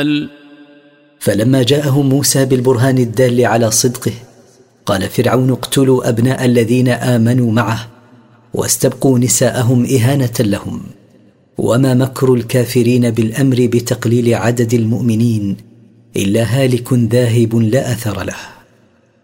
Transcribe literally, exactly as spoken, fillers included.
فلما جاءهم موسى بالبرهان الدال على صدقه قال فرعون اقتلوا أبناء الذين آمنوا معه واستبقوا نساءهم إهانة لهم، وما مكر الكافرين بالأمر بتقليل عدد المؤمنين إلا هالك ذاهب لا أثر له.